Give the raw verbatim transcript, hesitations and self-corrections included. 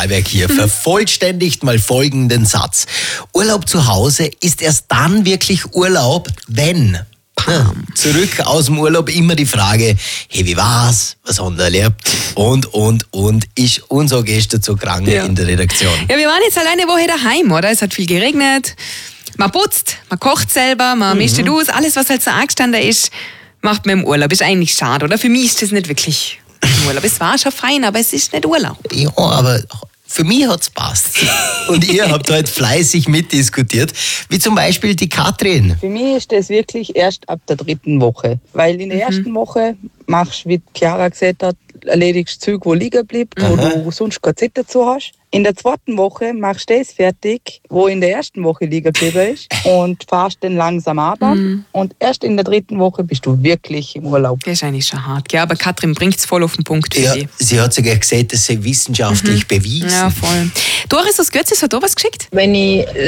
Vorarlberg hier. Mhm. Vervollständigt mal folgenden Satz. Urlaub zu Hause ist erst dann wirklich Urlaub, wenn... Ja, zurück aus dem Urlaub immer die Frage, hey, wie war's? Was haben wir erlebt? Und, und, und. Ist unser Gäste zu krank ja. in der Redaktion. Ja, wir waren jetzt alleine eine Woche daheim, oder? Es hat viel geregnet. Man putzt, man kocht selber, man mhm. mischt aus. Alles, was halt so angestanden ist, macht man im Urlaub. Ist eigentlich schade, oder? Für mich ist das nicht wirklich Urlaub. Es war schon fein, aber es ist nicht Urlaub. Ja, aber... Für mich hat's passt. Und ihr habt heute fleißig mitdiskutiert, wie zum Beispiel die Katrin. Für mich ist das wirklich erst ab der dritten Woche. Weil in der mhm. ersten Woche machst du, wie Chiara gesagt hat, erledigst Zeug, wo liegen bleibt, wo du sonst keine Zeit dazu hast. In der zweiten Woche machst du das fertig, wo in der ersten Woche liegen geblieben ist und fahrst dann langsam runter. Mhm. Und erst in der dritten Woche bist du wirklich im Urlaub. Das ist eigentlich schon hart, ja, aber Katrin bringt es voll auf den Punkt für ja, sie. Sie hat sogar gesagt, das sei wissenschaftlich mhm. bewiesen. Ja, voll. Doris aus Götzis hat da was geschickt? Wenn ich